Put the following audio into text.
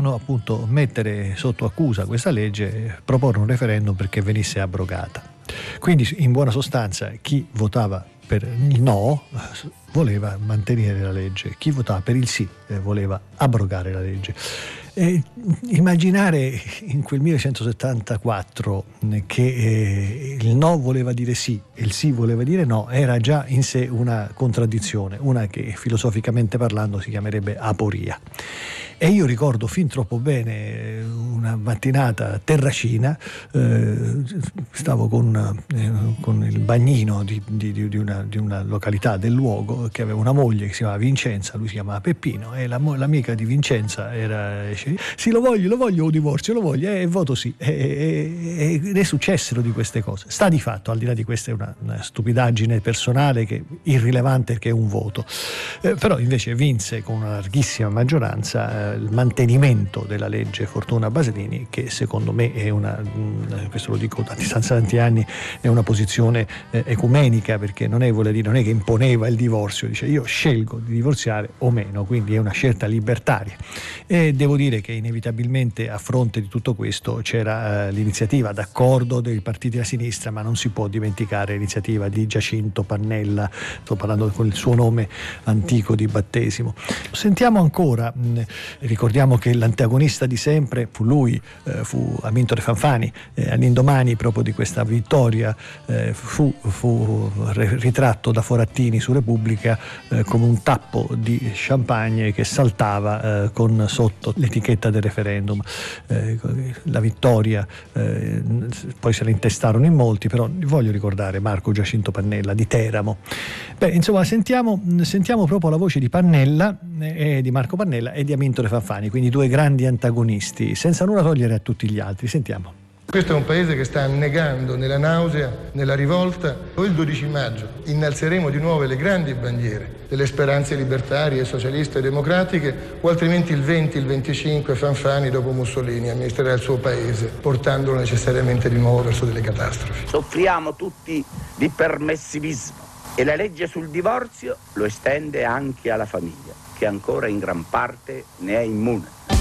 volevano appunto mettere sotto accusa questa legge e proporre un referendum perché venisse abrogata. Quindi in buona sostanza chi votava per il no voleva mantenere la legge, chi votava per il sì voleva abrogare la legge. Immaginare in quel 1974 che il no voleva dire sì e il sì voleva dire no era già in sé una contraddizione, una che filosoficamente parlando si chiamerebbe aporia. E io ricordo fin troppo bene una mattinata terracina, stavo con il bagnino di una località del luogo che aveva una moglie che si chiamava Vincenza, lui si chiamava Peppino, e l'amica di Vincenza era sì, lo voglio un divorzio, lo voglio, e voto sì, e ne successero di queste cose. Sta di fatto, al di là di questa è una stupidaggine personale che irrilevante perché è un voto, però invece vinse con una larghissima maggioranza il mantenimento della legge Fortuna Baselini, che secondo me è questo lo dico a distanza di tanti anni, è una posizione ecumenica, perché non è che imponeva il divorzio, dice io scelgo di divorziare o meno, quindi è una scelta libertaria. E devo dire che inevitabilmente a fronte di tutto questo c'era l'iniziativa d'accordo dei partiti della sinistra, ma non si può dimenticare l'iniziativa di Giacinto Pannella, sto parlando con il suo nome antico di battesimo. Sentiamo ancora, ricordiamo che l'antagonista di sempre fu lui, fu Amintore Fanfani, all'indomani proprio di questa vittoria fu ritratto da Forattini su Repubblica come un tappo di champagne che saltava con sotto l'etichetta del referendum. La vittoria, poi se la intestarono in molti, però voglio ricordare Marco Giacinto Pannella di Teramo. Insomma, sentiamo proprio la voce di Pannella, di Marco Pannella e di Amintore Fanfani, quindi due grandi antagonisti, senza nulla togliere a tutti gli altri. Sentiamo. Questo è un paese che sta annegando nella nausea, nella rivolta. Il 12 maggio innalzeremo di nuovo le grandi bandiere delle speranze libertarie, socialiste e democratiche, o altrimenti il 20, il 25 Fanfani dopo Mussolini amministrerà il suo paese, portandolo necessariamente di nuovo verso delle catastrofi. Soffriamo tutti di permissivismo e la legge sul divorzio lo estende anche alla famiglia, che ancora in gran parte ne è immune.